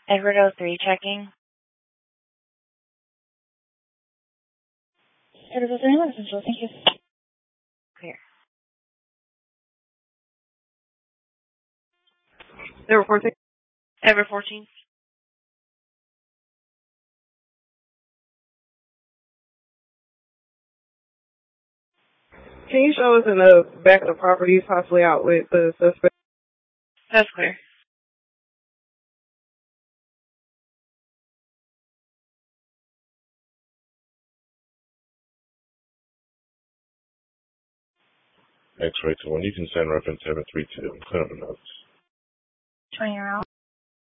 Edward 03 checking. Edward 03, Central, thank you. Clear. Edward 14. Edward 14. Can you show us in the back of the property, possibly out with the suspect? That's clear. X-ray to 1, you can send reference 732. Clear enough. 20 hours.